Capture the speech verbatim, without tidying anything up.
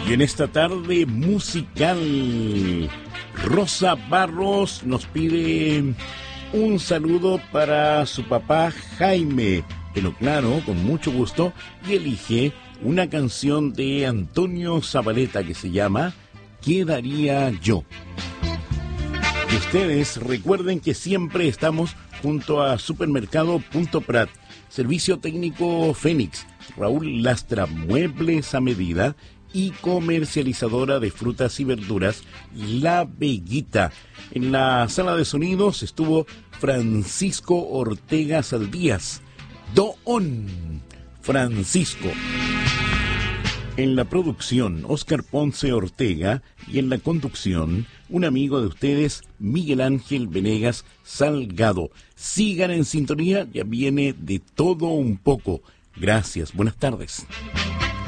Y en esta tarde musical, Rosa Barros nos pide un saludo para su papá Jaime, pero claro, con mucho gusto, y elige una canción de Antonio Zabaleta que se llama ¿Qué daría yo? Y ustedes recuerden que siempre estamos junto a Supermercado Punto Prat, Servicio Técnico Fénix, Raúl Lastra, Muebles a Medida y comercializadora de frutas y verduras La Veguita. En la sala de sonidos estuvo Francisco Ortega Saldías, Don Francisco. En la producción, Óscar Ponce Ortega, y en la conducción, un amigo de ustedes, Miguel Ángel Venegas Salgado. Sigan en sintonía, ya viene de todo un poco. Gracias, buenas tardes.